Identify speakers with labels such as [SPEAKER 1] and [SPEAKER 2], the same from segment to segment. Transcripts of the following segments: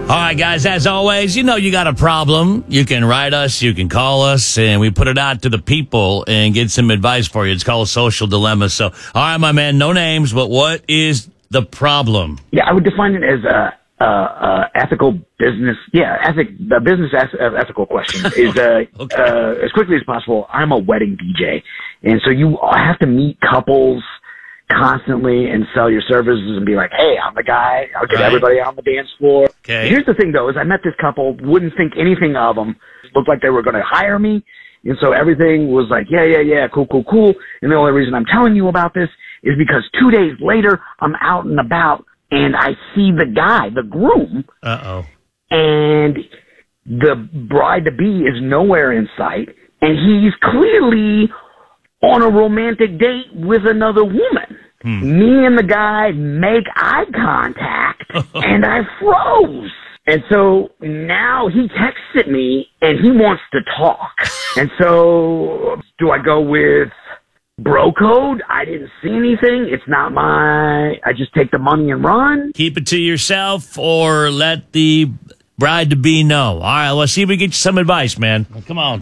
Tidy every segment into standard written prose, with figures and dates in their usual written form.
[SPEAKER 1] All right, guys, as always, you know you got a problem. You can write us, you can call us, and we put it out to the people and get some advice for you. It's called Social Dilemma. So, all right, my man, no names, but what is the problem?
[SPEAKER 2] Yeah, I would define it as ethical business. Yeah, ethical question is
[SPEAKER 1] Okay.
[SPEAKER 2] as quickly as possible. I'm a wedding DJ, and so you have to meet couples constantly and sell your services and be like, hey, I'm the guy. I'll get everybody on the dance floor.
[SPEAKER 1] Okay.
[SPEAKER 2] Here's the thing, though, is I met this couple, wouldn't think anything of them. Looked like they were going to hire me. And so everything was like, yeah, cool. And the only reason I'm telling you about this is because 2 days later, I'm out and about and I see the guy, the groom.
[SPEAKER 1] Uh-oh.
[SPEAKER 2] And the bride-to-be is nowhere in sight. And he's clearly on a romantic date with another woman. Me and the guy make eye contact, and I froze. And so now he texted me, and he wants to talk. And so do I go with bro code? I didn't see anything. It's not I just take the money and run.
[SPEAKER 1] Keep it to yourself or let the bride-to-be know. All right, let's see if we get you some advice, man. Come on,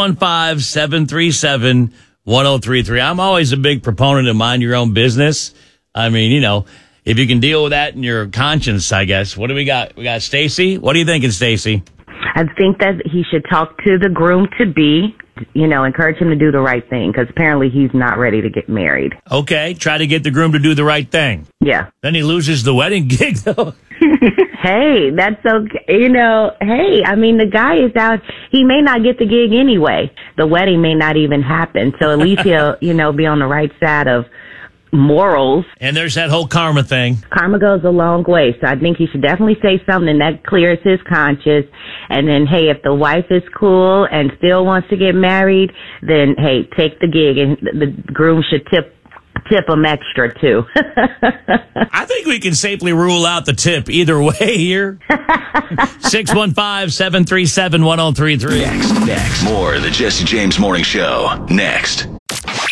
[SPEAKER 1] 615-737-1033. I'm always a big proponent of mind your own business. I mean, you know, if you can deal with that in your conscience, I guess. What do we got? We got Stacy. What are you thinking, Stacy?
[SPEAKER 3] I think that he should talk to the groom-to-be, you know, encourage him to do the right thing, because apparently he's not ready to get married.
[SPEAKER 1] Okay, try to get the groom to do the right thing.
[SPEAKER 3] Yeah.
[SPEAKER 1] Then he loses the wedding gig, though.
[SPEAKER 3] Hey, that's okay. You know, hey, I mean, the guy is out. He may not get the gig anyway. The wedding may not even happen. So at least he'll, you know, be on the right side of morals.
[SPEAKER 1] And there's that whole karma thing.
[SPEAKER 3] Karma goes a long way. So I think he should definitely say something that clears his conscience. And then, hey, if the wife is cool and still wants to get married, then, hey, take the gig. And the groom should tip them extra, too.
[SPEAKER 1] I think we can safely rule out the tip either way here. 615-737-1033.
[SPEAKER 4] Next. More of the Jesse James Morning Show. Next.